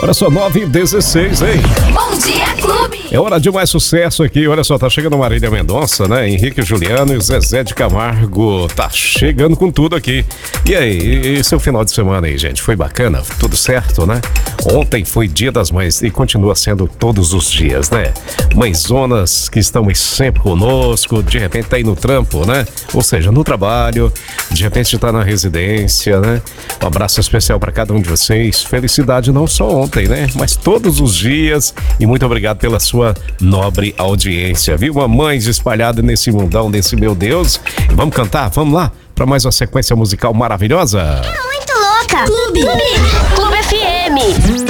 Olha só, 9h16, hein? Bom dia, Clube! É hora de mais sucesso aqui. Olha só, tá chegando Marília Mendonça, né? Henrique Juliano e Zezé de Camargo. Tá chegando com tudo aqui. E aí, e seu final de semana aí, gente? Foi bacana? Tudo certo, né? Ontem foi Dia das Mães e continua sendo todos os dias, né? Mãezonas que estão sempre conosco, de repente tá aí no trampo, né? Ou seja, no trabalho, de repente tá na residência, né? Um abraço especial para cada um de vocês. Felicidade não só ontem, né? Mas todos os dias. E muito obrigado pela sua nobre audiência, viu? Mamães espalhadas nesse mundão, nesse meu Deus. E vamos cantar? Vamos lá para mais uma sequência musical maravilhosa. Muito louca! Clube FM!